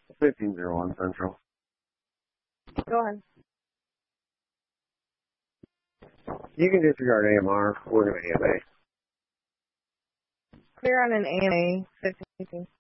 1501 Central. Go ahead. You can disregard AMR. We're going to AMA. Clear on an AMA 15.